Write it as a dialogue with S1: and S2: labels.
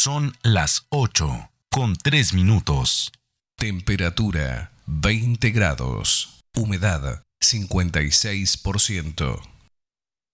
S1: Son las 8:03.
S2: Temperatura 20 grados. Humedad 56%.